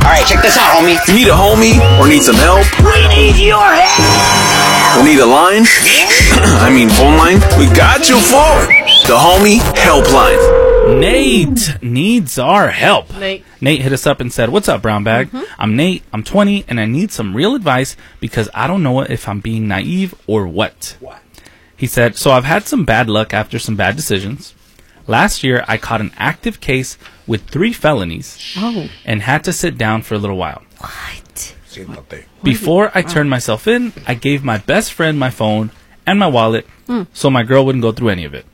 Alright, check this out, homie. You need a homie or need some help? We need your help! Or need a line? I mean phone line? We got you for the Homie Helpline. Nate needs our help. Nate hit us up and said, "What's up, Brown Bag? I'm Nate. I'm 20, and I need some real advice because I don't know if I'm being naive or what." He said, "So I've had some bad luck after some bad decisions. Last year, I caught an active case with 3 felonies and had to sit down for a little while. What? Before I turned myself in, I gave my best friend my phone and my wallet so my girl wouldn't go through any of it."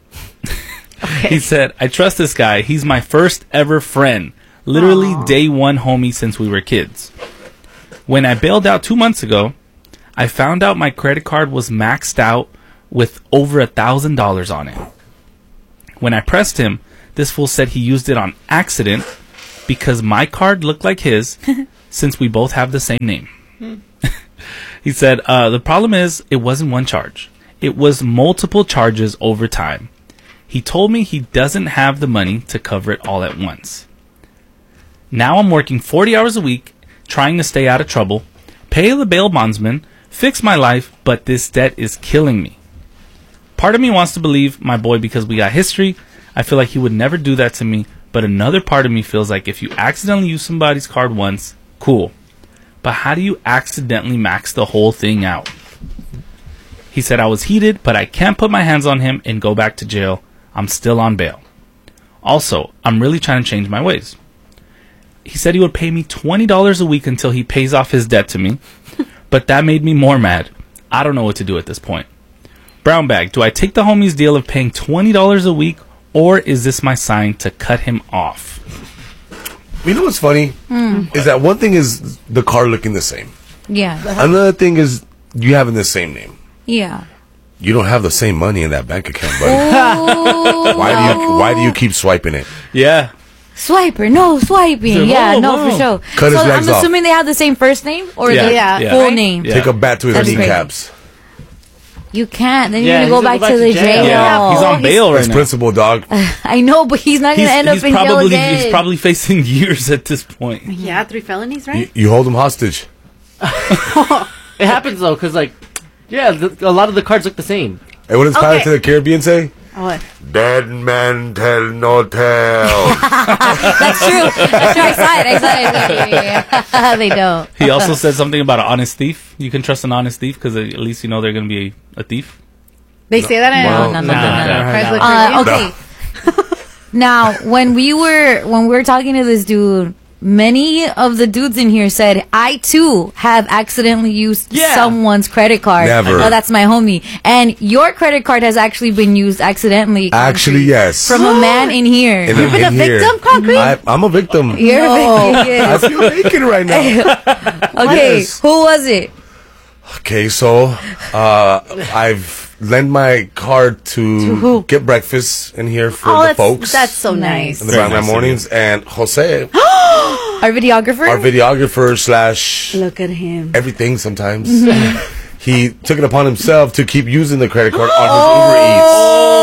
He said, "I trust this guy. He's my first ever friend. Literally day one homie since we were kids. When I bailed out 2 months ago, I found out my credit card was maxed out with over $1,000 on it. When I pressed him, this fool said he used it on accident because my card looked like his since we both have the same name." He said, "The problem is it wasn't one charge. It was multiple charges over time. He told me he doesn't have the money to cover it all at once. Now I'm working 40 hours a week, trying to stay out of trouble, pay the bail bondsman, fix my life, but this debt is killing me. Part of me wants to believe my boy because we got history. I feel like he would never do that to me, but another part of me feels like if you accidentally use somebody's card once, cool. But how do you accidentally max the whole thing out?" He said, "I was heated, but I can't put my hands on him and go back to jail. I'm still on bail. Also, I'm really trying to change my ways." He said he would pay me $20 a week until he pays off his debt to me, but that made me more mad. I don't know what to do at this point. Brown Bag, do I take the homie's deal of paying $20 a week, or is this my sign to cut him off?" You know what's funny? Is that one thing is the car looking the same. Yeah. Another thing is you having the same name. Yeah. You don't have the same money in that bank account, buddy. Why do you keep swiping it? Yeah. Swiper, no swiping. Yeah, no, for sure. Cut his so legs I'm off. assuming they have the same first name or the full name. Yeah. Take a bat to his That's crazy. kneecaps. You can't. Then Yeah, you're gonna go back to the jail. Yeah. He's on bail right His now. principal, dog. I know, but he's not gonna end up in jail again. He's probably facing years at this point. Yeah, 3 felonies, right? You hold him hostage. It happens though, because a lot of the cards look the same. Hey, what does Pirates of the Caribbean say? What? Dead men tell no tale. That's true. I saw it. Yeah. They don't. He also said something about an honest thief. You can trust an honest thief because at least you know they're going to be a thief. They say that in No. Okay. Now, when we were talking to this dude, many of the dudes in here said, I too have accidentally used someone's credit card. Never. Oh, that's my homie. And your credit card has actually been used accidentally. Actually, yes. From a man in here. You've been a victim, Concrete? I'm a victim. You're a victim. I feel naked right now. Okay, Yes. who was it? Okay, so I've lent my card to get breakfast in here for the folks. That's so nice. In the Brown mornings. And Jose, Our videographer slash look at him. everything sometimes. He took it upon himself to keep using the credit card on his Uber Eats.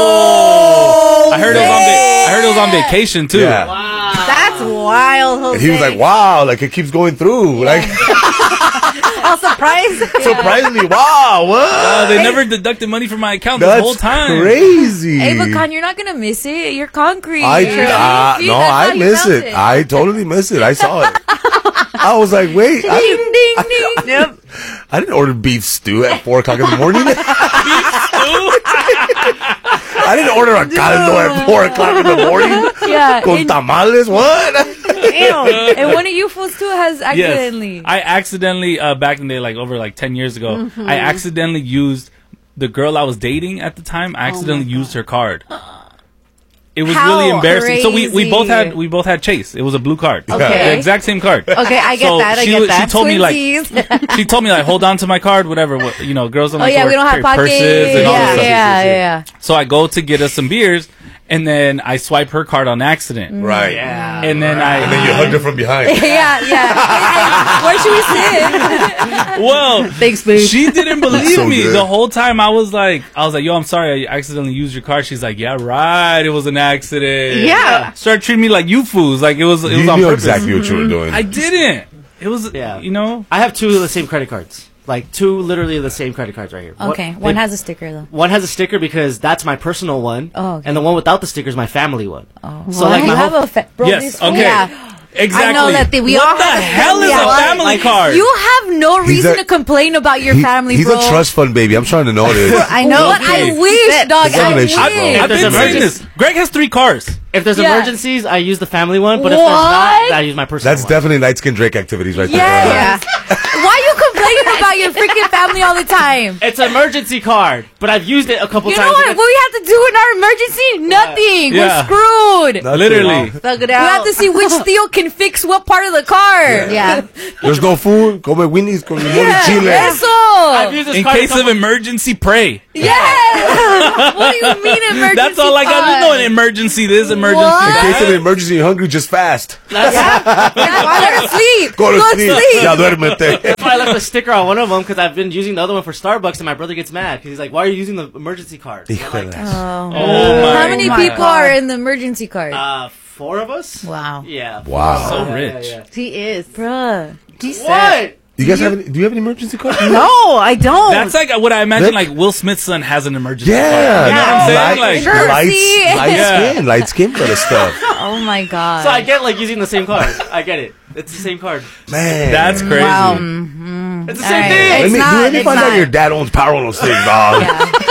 I heard it was on vacation too. Yeah. Wow. That's wild, Jose. And he was like, wow, like it keeps going through. Like How surprised. surprisingly, wow, what? They never deducted money from my account this whole time. Crazy. Hey, but Con, you're not gonna miss it. You're concrete. I miss it. I totally miss it. I saw it. I was like, wait. Ding, ding, ding. Yep. I didn't order beef stew at 4 o'clock in the morning. I didn't order a caldo at 4 o'clock in the morning. Yeah. Con tamales, what? And one of you fools too has accidentally. Yes. I accidentally, back in the day, like over like 10 years ago, Mm-hmm. I accidentally used the girl I was dating at the time. I accidentally used her card. It was How really embarrassing. So we both crazy. had Chase. It was a blue card. Okay. The exact same card. Okay, I get that. I get that. She told me Twinsies. she told me like hold on to my card, whatever. Girls don't like Oh yeah, to we don't have carry pockets. purses and all this stuff. Yeah. So I go to get us some beers, and then I swipe her card on accident. Right. Yeah. And then And then you hugged her from behind. Yeah, yeah. Where should we sit? well, Thanks, boo. she didn't believe so me good. the whole time. I was like, yo, I'm sorry, I accidentally used your card. She's like, yeah, right, it was an accident. Yeah. Started treating me like you fools, like it was You on knew purpose. exactly what you were doing. I didn't. It was, Yeah. you know. I have 2 of the same credit cards. Like 2 literally the same credit cards right here. Okay, one has a sticker though. One has a sticker because that's my personal one. Oh, okay. And the one without the sticker is my family one. Oh. So like you my have whole, a bro, Yes. this- Okay. Yeah. Exactly. I know that we what all the have a hell is a family family like, card? You have no He's reason a- to complain about your family, He's bro. a trust fund baby. I'm trying to know this. I know. What? I wish, dog. It's I revelation, wish. bro. I've There's been saying emergency- this. Greg has 3 cars. if there's Yeah. emergencies, I use the family one. But if there's What? not, I use my personal That's one. definitely light skin Drake activities right there. Yes. Why are you complaining about your freaking family all the time? It's an emergency card, but I've used it a couple You times. know what? and What we have to do in our emergency? Nothing. Yeah. We're screwed. Nothing. Literally. Thug it We out. have to see which Theo can fix what part of the car. Yeah. There's no food. Come Winnie's con limón y Yeah. chile. Eso. I've used this In card a case of couple- emergency, pray. Yes. What do you mean emergency? That's all I got. There's no emergency. This emergency. What? In case of that. an emergency, you're hungry, just fast. That's, Yeah, go to sleep. Go to sleep. Ya duérmete. that's why I left a sticker on one of them because I've been using the other one for Starbucks, and my brother gets mad because he's like, "Why are you using the emergency card?" I'm like, Oh my How many God. people are in the emergency card? 4 of us. Wow. Yeah. Wow. So Yeah, rich. yeah, He is. Bruh. He said. What? You guys have any? Do you have an emergency card? No, I don't. That's like what I imagine. That- Like Will Smith's son has an emergency. Yeah. card. You know what I'm saying? Light, Like, Sure. light, See? Yeah. light skin kind of stuff. Oh my god. So I get like using the same card. I get it. It's the same card. Man. that's crazy. Wow. It's the All same right. thing. Let It's me, not- let me it's find out not. your dad owns power on those things, dog.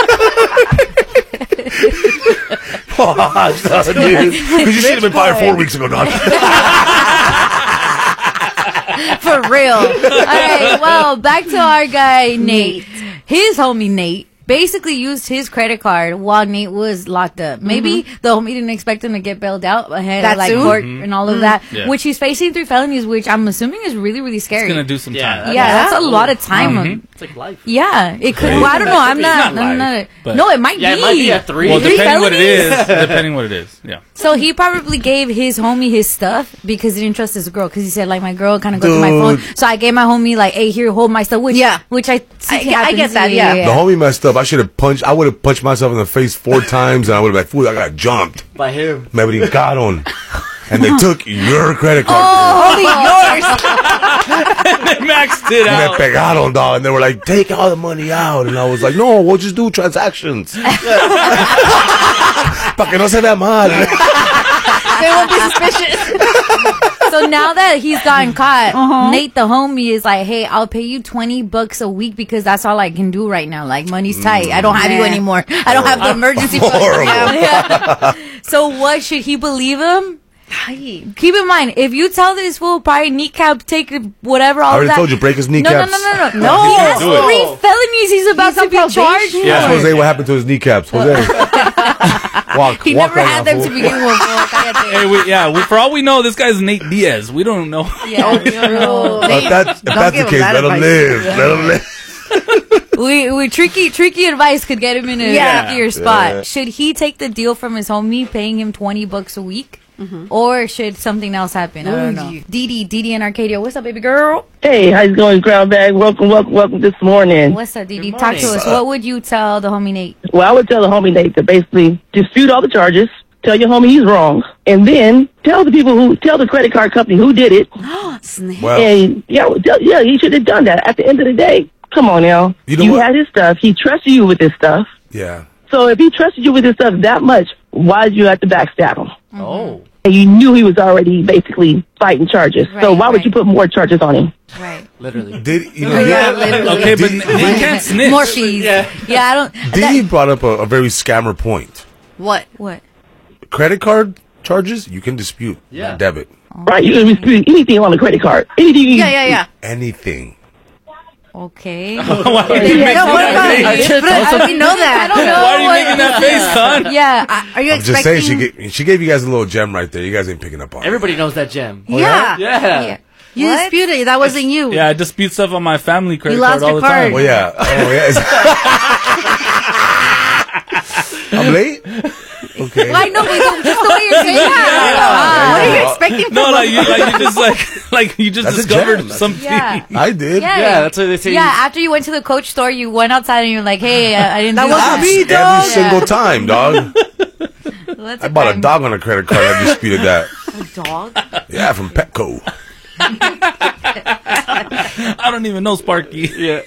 Because you should have been fired 4 weeks ago, dog. For real. All right. Well, back to our guy Nate. His homie Nate basically used his credit card while Nate was locked up. Maybe the homie didn't expect him to get bailed out ahead That of like soon? court and all of that. Yeah. Which he's facing 3 felonies, which I'm assuming is really, really scary. It's gonna do some Yeah. time. Yeah, that's a lot of time. It's like life. Yeah, it could. Well, I don't know. I'm It's not. not I'm live, not. but- No, it might Yeah, be. it might be at 3. Well, Three depending what it felonies? is. Depending what it is. Yeah. So he probably gave his homie his stuff because he didn't trust his girl. Because he said, like, my girl kind of goes to my phone. Dude. So I gave my homie, like, hey, here, hold my stuff. Which, Yeah. Which I see I get that, yeah. The homie messed up. I would have punched myself in the face 4 times, and I would have been like, fool, I got jumped. By him. Me brincaron. And they took your credit card. Homie, yours. They maxed it Me out. pegaron, dog. And they were like, take all the money out. And I was like, no, we'll just do transactions. Pa que no se vea mal. They won't be suspicious. So now that he's gotten caught, Nate, the homie, is like, hey, I'll pay you $20 a week because that's all I can do right now. Like, money's tight. I don't have you Yeah. anymore. I don't have the emergency fund. Horrible. Yeah. So what, should he believe him? Keep in mind, if you tell this fool probably kneecap, take whatever, all I of already that. told you, break his No, kneecaps. no. He has Do it. 3 felonies he's about to be charged for. Yeah. Ask Jose what happened to his kneecaps. Jose. walk. He walk never right had now, them fool. to begin with. Fool. Cállate. Hey, for all we know, this guy's Nate Diaz. We don't know. Yeah, true. If that's Don't the give him case, that let him advice. live. Let him live. We tricky advice could get him in a Yeah. trickier spot. Yeah. Should he take the deal from his homie, paying him $20 a week, or should something else happen? I don't know. Didi in Arcadia, what's up, baby girl? Hey, how's it going, Ground Bag? Welcome this morning. What's up, Didi? Good Talk to morning. us. What would you tell the homie Nate? Well, I would tell the homie Nate to basically dispute all the charges, tell your homie he's wrong, and then tell the credit card company who did it. Well, And yeah, he should have done that. At the end of the day, come on now. You know what? had his stuff. He trusted you with his stuff. yeah. So if he trusted you with his stuff that much, why did you have to backstab him? Oh. And you knew he was already basically fighting charges. So Right, why would right. you put more charges on him? Right. Literally. Did you know? Yeah, literally. Okay, but Did- he can't snitch. More fees. Yeah. Yeah, I don't. Didi brought up a very scammer point. What? What? Credit card charges you can dispute. Yeah. Debit. Right? You can dispute anything on the credit card. Anything. Yeah. Anything. Okay. Why are you No, making what that about face? but how do we know I that? don't know. Why are you making that face, son? Yeah. Are you I'm just saying, expecting? she gave you guys a little gem right there. You guys ain't picking up on it. Everybody knows that gem. Yeah. Yeah. You What? disputed. That wasn't you. Yeah, I dispute stuff on my family credit You lost card all your the time. card. Oh yeah. Oh yeah. I'm late. Okay. I know, but just the way you're saying that. What are you expecting? No, like you just That's a discovered gem. something. Yeah. I did. Yeah, that's what they say. Yeah, after you went to the Coach store, you went outside and you're like, "Hey, I didn't do wasn't that." Every single time, dog. Well, that's I a bought a crime. dog on a credit card that disputed that. A dog? Yeah, from Petco. I don't even know Sparky. Yeah.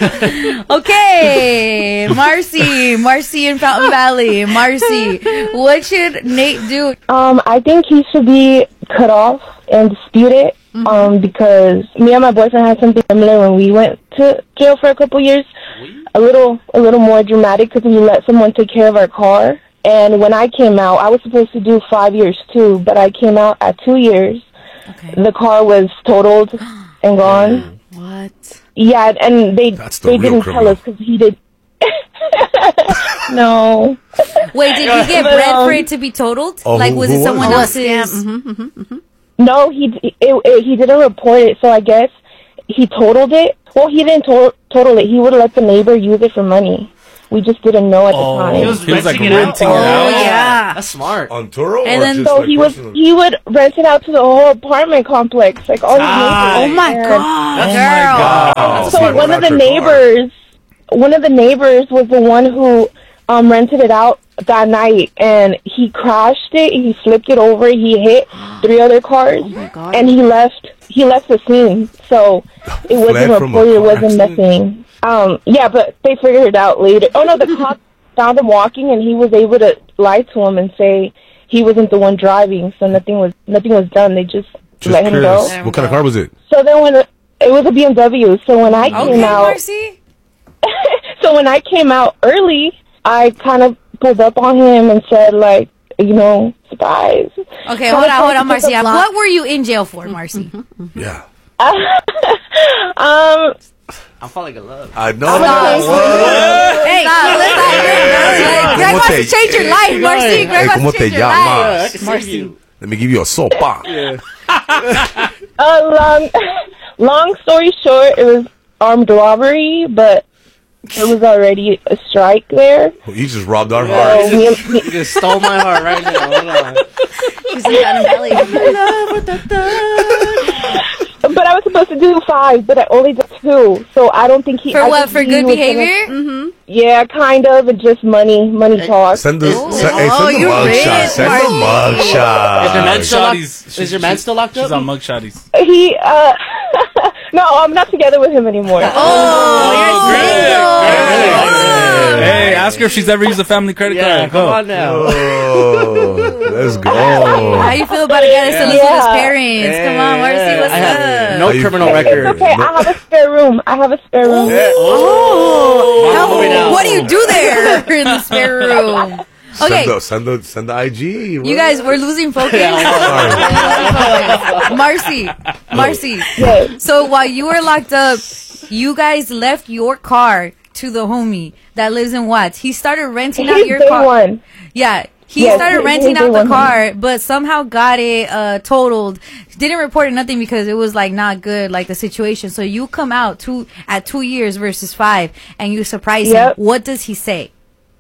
Okay, Marcy in Fountain Valley. Marcy, what should Nate do? I think he should be cut off and disputed. Because me and my boyfriend had something similar when we went to jail for a couple years. A little more dramatic because we let someone take care of our car. And when I came out, I was supposed to do 5 years too, but I came out at 2 years. Okay. The car was totaled and gone. What? Yeah, and they That's the real didn't criminal. tell us because he did. No. Wait, did he get But, bread for it to be totaled? Oh, Like, was who it was someone it? else's? No, he didn't report it, so I guess he totaled it. Well, he didn't total it. He would let the neighbor use it for money. We just didn't know at the time. He was He was, like, renting it renting out. it out. Oh, yeah. That's smart. On Turo? And or then- just So like personally? he would rent it out to the whole apartment complex, like all his neighbors. Oh my And god. God. So one of the neighbors was the one who rented it out that night, and he crashed it. He flipped it over. He hit 3 other cars, God. and he left the scene. So it wasn't Fled from a reported. It car wasn't accident? nothing. Yeah, but they figured it out later. Oh no, the cops found him walking, and he was able to lie to him and say he wasn't the one driving. So nothing was done. They just let him go. curious. What kind of car was it? So then when it was a BMW. So when I came Okay, out, Marcy. so when I came out early, I kind of pulled up on him and said, like, surprise. Okay, So hold I on, tried to Marcy. pick up What were you in jail for, Marcy? Yeah. I'm falling in love. I know. Hey, Greg wants to change your life, Marcy. Greg Hey, wants ¿cómo to te change your llamas? life. I can save you. Let me give you a sopa. Long story short, it was armed robbery, but it was already a strike there. You just robbed our So hearts. me- You just stole my heart right now. Hold on. She's in Fountain Valley. but I was supposed to do 5, but I only did 2. So I don't think he. For I what? think For he good was gonna- behavior? Yeah, kind of, and just money talk. Send the Oh, send the you're mug rich, shot. Send the Marcy. mug Is your man shot. still locked? Shotties. Is your man still locked She's up? on mug shotties. He, no, I'm not together with him anymore. Oh, you're single. Hey, ask her if she's ever used a family credit Yeah, card. come Go. on now. Oh, let's go. How you feel about a guy that still lives with his parents? Come on, Marcy, what's I have up? no How you criminal feel? record. It's okay, I have a spare room. Oh, What do you do there in the spare room? Okay, Send the IG. you guys, we're losing focus. Marcy. Yes. So while you were locked up, you guys left your car to the homie that lives in Watts. He started renting out He's your day car. one. Yeah. He Yes, started he's renting day out the one. car, but somehow got it totaled. Didn't report it nothing because it was like not good, like the situation. So you come out at 2 years versus 5, and you surprise him. Yep. What does he say?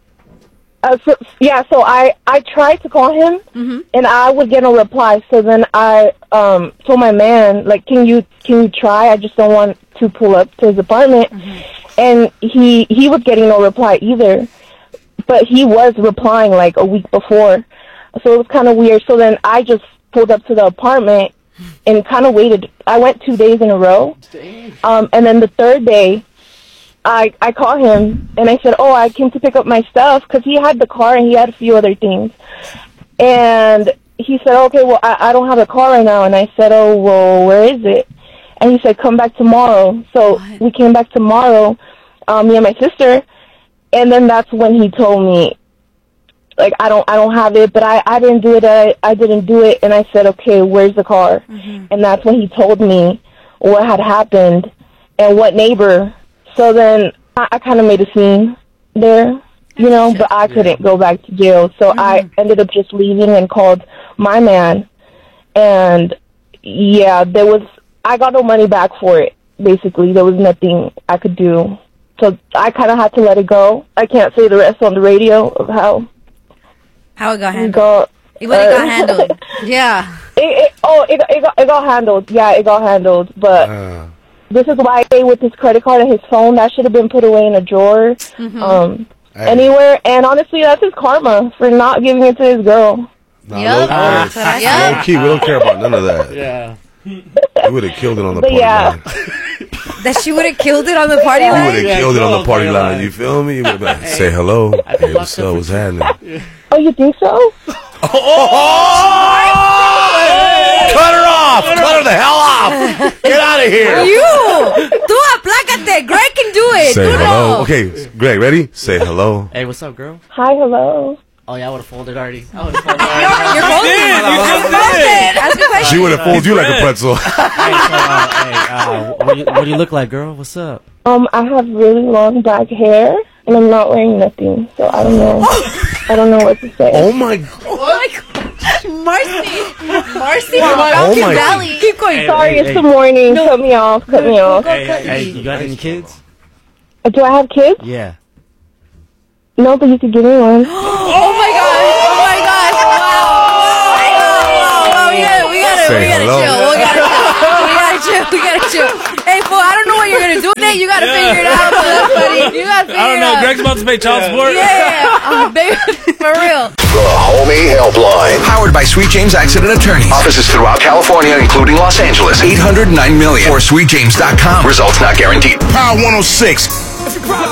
So I tried to call him, and I would get no reply. So then I told my man, like, can you try? I just don't want to pull up to his apartment. And he was getting no reply either. But he was replying like a week before. So it was kind of weird. So then I just pulled up to the apartment and kind of waited. I went 2 days in a row. And then the third day, I called him and I said, oh, I came to pick up my stuff because he had the car and he had a few other things. And he said, okay, well, I don't have a car right now. And I said, oh, well, where is it? And he said, come back tomorrow. So we came back tomorrow, me and my sister. And then that's when he told me, like, I don't have it, but I didn't do it. I didn't do it. And I said, okay, where's the car? And that's when he told me what had happened and what neighbor. So then I kind of made a scene there, but I couldn't go back to jail. So I ended up just leaving and called my man. And yeah, I got no money back for it. Basically, there was nothing I could do. So I kind of had to let it go. I can't say the rest on the radio of how How it got We handled? got, What it got handled? Yeah. it got handled. Yeah, it got handled. But this is why I say with his credit card and his phone, that should have been put away in a drawer, anywhere. And honestly, that's his karma for not giving it to his girl. Yep. That's what I said. Low key, we don't care about none of that. Yeah. We would have killed it on the But party yeah. line. That she would have killed it on the party We line? would have Yeah, killed it on the party party line. line. You feel me? You would have been like, say hello. Hey, what's up? What's happening? Oh, you think so? Cut her off! Cut her the hell off! Get out of here! You! Tú aplácate. Greg can do it. Say Tú hello. no. Okay, Greg, ready? Say hello. Hey, what's up, girl? Hi, hello. Oh yeah, I would have folded already. I would have folded already. You're folding. Ask a question. She would have fooled you like a pretzel. What do you look like, girl? What's up? I have really long black hair, and I'm not wearing nothing, so I don't know. I don't know what to say. Oh my! Marcy Oh Falcon my- Valley. Keep going. Sorry, it's the morning. Cut me off. Cut me off. Hey, you got any kids? Do I have kids? Yeah. No, but you could give me one. Oh my gosh. Oh my gosh. Wow. We gotta Say hello. chill. We gotta chill. Hey, fool, I don't know what you're gonna do today. You gotta figure it out, buddy. You gotta figure it out. I don't know. Greg's about to pay child support. Yeah, baby, for real. The Homie Helpline. Powered by Sweet James Accident Attorneys. Offices throughout California, including Los Angeles. 809 million or sweetjames.com. Results not guaranteed. Power 106.